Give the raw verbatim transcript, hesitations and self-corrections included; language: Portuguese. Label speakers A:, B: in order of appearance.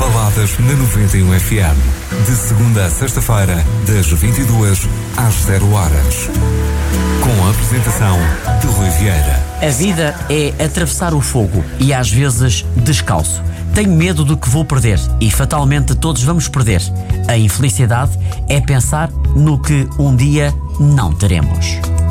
A: Baladas na noventa e um F M. De segunda a sexta-feira, das vinte e duas às zero horas. Com a apresentação de Rui Vieira.
B: A vida é atravessar o fogo e às vezes descalço. Tenho medo do que vou perder e fatalmente todos vamos perder. A infelicidade é pensar no que um dia não teremos.